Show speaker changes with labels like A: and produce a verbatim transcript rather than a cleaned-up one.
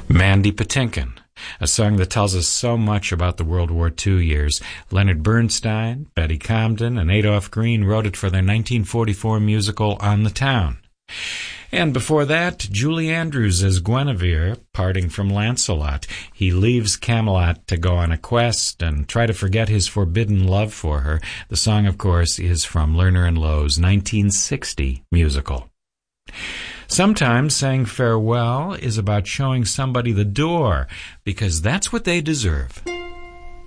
A: Mandy Patinkin, a song that tells us so much about the World War Two years. Leonard Bernstein, Betty Comden, and Adolph Green wrote it for their nineteen forty-four musical On the Town. And before that, Julie Andrews as Guinevere, parting from Lancelot. He leaves Camelot to go on a quest and try to forget his forbidden love for her. The song, of course, is from Lerner and Loewe's nineteen sixty musical. Sometimes saying farewell is about showing somebody the door, because that's what they deserve.